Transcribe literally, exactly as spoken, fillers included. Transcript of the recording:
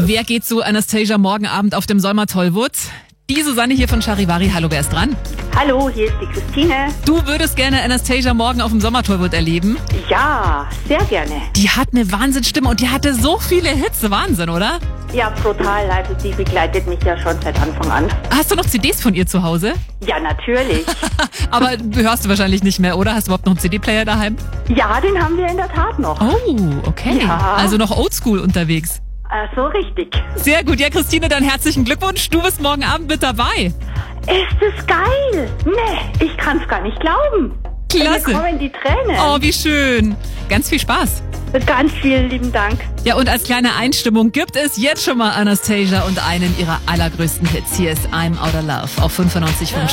Wer geht zu Anastasia morgen Abend auf dem Sommer-Tollwood? Die Susanne hier von Charivari. Hallo, wer ist dran? Hallo, hier ist die Christine. Du würdest gerne Anastasia morgen auf dem Sommer-Tollwood erleben? Ja, sehr gerne. Die hat eine Wahnsinnsstimme und die hatte so viele Hits. Wahnsinn, oder? Ja, brutal. Also sie begleitet mich ja schon seit Anfang an. Hast du noch C Ds von ihr zu Hause? Ja, natürlich. Aber hörst du wahrscheinlich nicht mehr, oder? Hast du überhaupt noch einen C D-Player daheim? Ja, den haben wir in der Tat noch. Oh, okay. Ja. Also noch oldschool unterwegs. Äh, so richtig. Sehr gut. Ja, Christine, dann herzlichen Glückwunsch. Du bist morgen Abend mit dabei. Ist es geil? Nee, ich kann's gar nicht glauben. Klasse. Mir kommen die Tränen. Oh, wie schön. Ganz viel Spaß. Ganz vielen lieben Dank. Ja, und als kleine Einstimmung gibt es jetzt schon mal Anastasia und einen ihrer allergrößten Hits. Hier ist I'm Outta Love auf fünfundneunzig Komma fünf.